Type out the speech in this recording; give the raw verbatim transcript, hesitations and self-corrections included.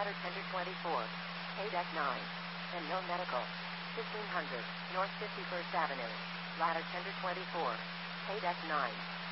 Ladder Tender twenty-four. Pay Deck nine. And no medical. fifteen hundred North fifty-first Avenue. Ladder Tender twenty-four. Pay Deck nine.